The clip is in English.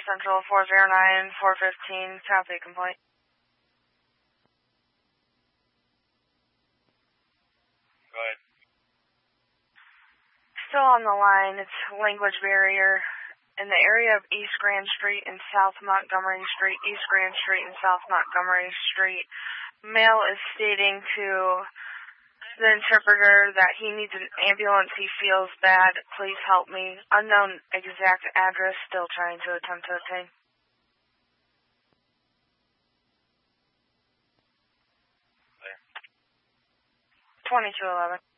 Central 409-415, copy complaint. Go ahead. Still on the line, it's language barrier. In the area of East Grand Street and South Montgomery Street, East Grand Street and South Montgomery Street, male is stating to the interpreter that he needs an ambulance, he feels bad, please help me. Unknown exact address, still trying to attempt to obtain. 2211.